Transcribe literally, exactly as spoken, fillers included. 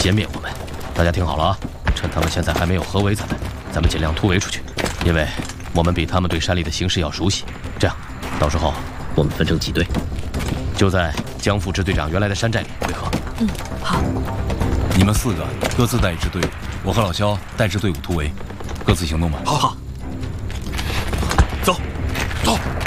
歼灭我们。大家听好了啊，趁他们现在还没有合围咱们，咱们尽量突围出去，因为我们比他们对山里的形势要熟悉。这样，到时候我们分成几队，就在江副支队长原来的山寨里会合。 嗯，好。 你们四个各自带一支队伍，我和老肖带支队伍突围，各自行动吧。 好，好，走，走。